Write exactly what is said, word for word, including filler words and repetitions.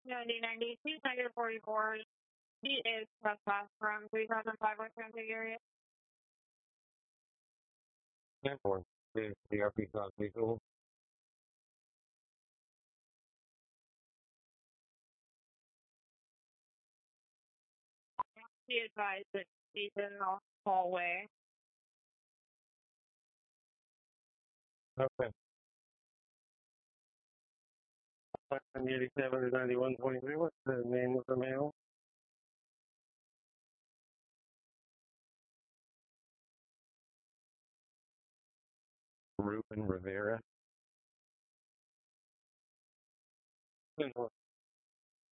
ninety ninety, please negative forty-four. He is trespass from three thousand five West Ramsey area. ten four. The D R P class vehicle. Be advised that he's in the hallway. Okay. eighty-seven to ninety-one twenty-three. What's the name of the male? Ruben Rivera. ten four.